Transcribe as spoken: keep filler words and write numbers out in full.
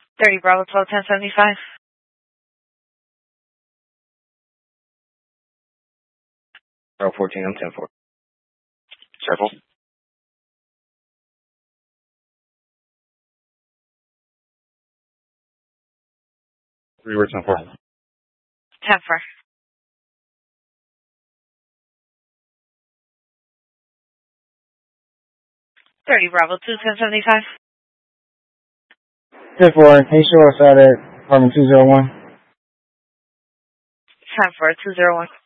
thirty Bravo twelve ten seventy-five. Bravo fourteen, I'm ten four. Circle. Three words ten four. ten four. thirty Bravo two ten seventy-five. ten four, hey, show us out at apartment two oh one. ten four two oh one.